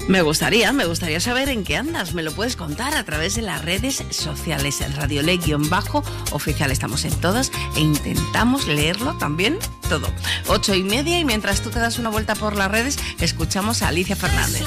Me gustaría saber en qué andas. Me lo puedes contar a través de las redes sociales. Radio Le_oficial, estamos en todas e intentamos leerlo también todo. 8:30, y mientras tú te das una vuelta por las redes, escuchamos a Alicia Fernández.